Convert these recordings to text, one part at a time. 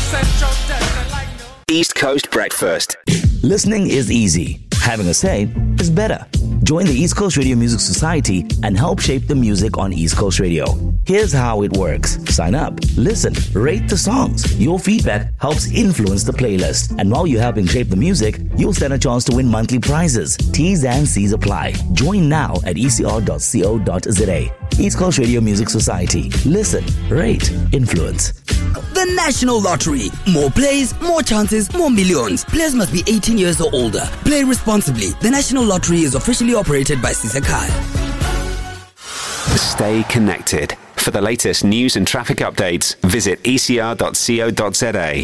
East Coast Breakfast. Listening is easy. Having a say is better. Join the East Coast Radio Music Society and help shape the music on East Coast Radio. Here's how it works. Sign up, listen, rate the songs. Your feedback helps influence the playlist. And while you're helping shape the music, you'll stand a chance to win monthly prizes. T's and C's apply. Join now at ecr.co.za. East Coast Radio Music Society. Listen, rate, influence. The National Lottery. More plays, more chances, more millions. Players must be 18 years or older. Play responsibly. The National Lottery is officially operated by Sisekhaya. Stay connected. For the latest news and traffic updates, visit ecr.co.za.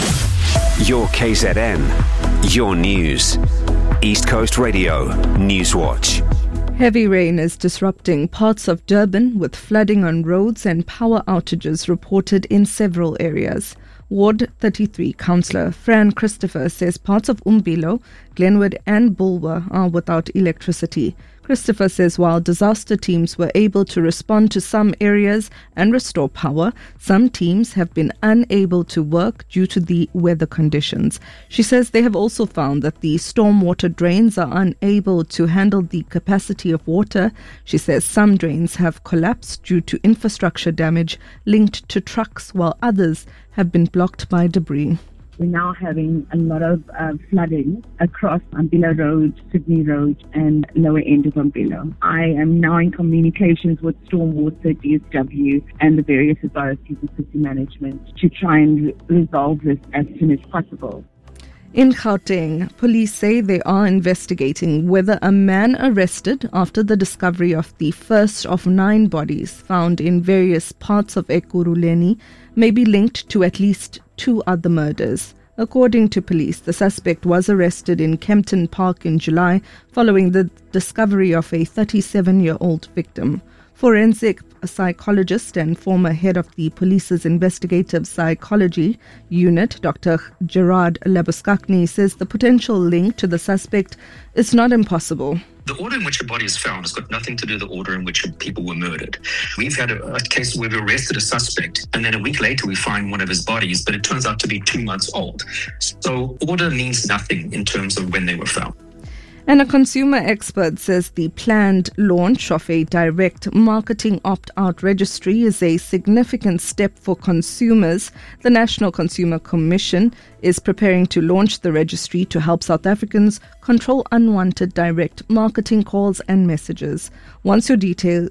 Your KZN. Your news. East Coast Radio Newswatch. Heavy rain is disrupting parts of Durban with flooding on roads and power outages reported in several areas. Ward 33 Councillor Fran Christopher says parts of Umbilo, Glenwood and Bulwer are without electricity. Christopher says while disaster teams were able to respond to some areas and restore power, some teams have been unable to work due to the weather conditions. She says they have also found that the stormwater drains are unable to handle the capacity of water. She says some drains have collapsed due to infrastructure damage linked to trucks, while others have been blocked by debris. We're now having a lot of flooding across Umbilo Road, Sydney Road and lower end of Umbilo. I am now in communications with Stormwater, DSW and the various authorities and city management to try and resolve this as soon as possible. In Gauteng, police say they are investigating whether a man arrested after the discovery of the first of 9 bodies found in various parts of Ekurhuleni may be linked to at least 2 other murders. According to police, the suspect was arrested in Kempton Park in July following the discovery of a 37-year-old victim. Forensic psychologist and former head of the police's investigative psychology unit, Dr. Gerard Labuskakny, says the potential link to the suspect is not impossible. The order in which a body is found has got nothing to do with the order in which people were murdered. We've had a case where we arrested a suspect and then a week later we find one of his bodies, but it turns out to be 2 months old. So order means nothing in terms of when they were found. And a consumer expert says the planned launch of a direct marketing opt-out registry is a significant step for consumers. The National Consumer Commission is preparing to launch the registry to help South Africans control unwanted direct marketing calls and messages. Once your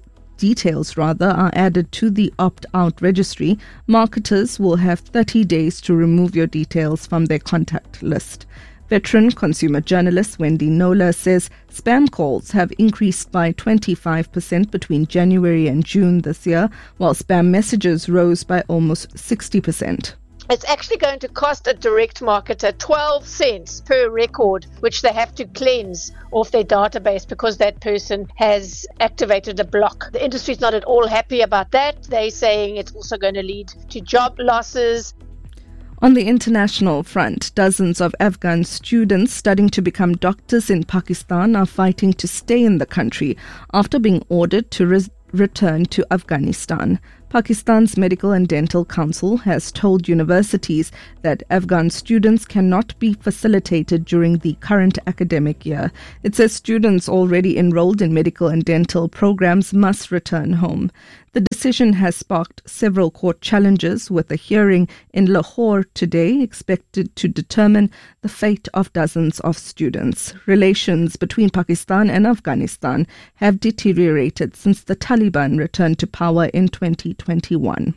details are added to the opt-out registry, marketers will have 30 days to remove your details from their contact list. Veteran consumer journalist Wendy Nola says spam calls have increased by 25% between January and June this year, while spam messages rose by almost 60%. It's actually going to cost a direct marketer 12 cents per record, which they have to cleanse off their database because that person has activated a block. The industry is not at all happy about that. They're saying it's also going to lead to job losses. On the international front, dozens of Afghan students studying to become doctors in Pakistan are fighting to stay in the country after being ordered to return to Afghanistan. Pakistan's Medical and Dental Council has told universities that Afghan students cannot be facilitated during the current academic year. It says students already enrolled in medical and dental programs must return home. The decision has sparked several court challenges, with a hearing in Lahore today expected to determine the fate of dozens of students. Relations between Pakistan and Afghanistan have deteriorated since the Taliban returned to power in 2021.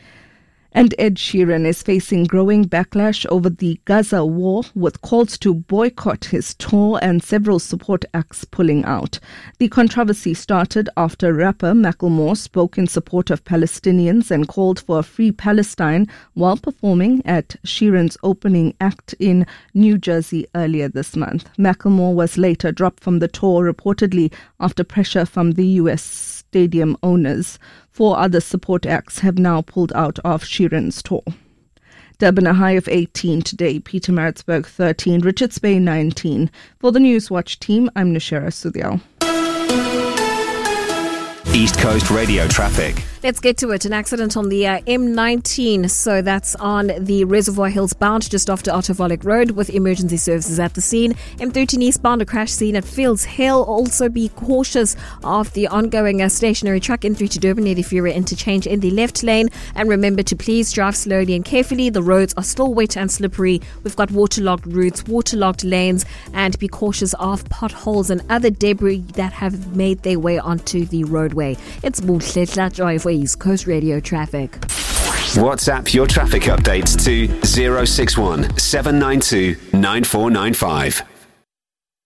And Ed Sheeran is facing growing backlash over the Gaza war, with calls to boycott his tour and several support acts pulling out. The controversy started after rapper Macklemore spoke in support of Palestinians and called for a free Palestine while performing at Sheeran's opening act in New Jersey earlier this month. Macklemore was later dropped from the tour, reportedly after pressure from the US stadium owners. 4 other support acts have now pulled out of Sheeran's tour. Durban a high of 18 today, Pietermaritzburg 13, Richards Bay 19. For the Newswatch team, I'm Nashera Sudhyal. East Coast Radio Traffic. Let's get to it. An accident on the M19. So that's on the Reservoir Hills bound just after Ottervollick Road with emergency services at the scene. M13 eastbound, a crash scene at Fields Hill. Also be cautious of the ongoing stationary truck in3 to Durban near the Fury interchange in the left lane. And remember to please drive slowly and carefully. The roads are still wet and slippery. We've got waterlogged routes, waterlogged lanes, and be cautious of potholes and other debris that have made their way onto the roadway. It's Buhle Joy for East Coast Radio Traffic. WhatsApp your traffic updates to 061 792 9495.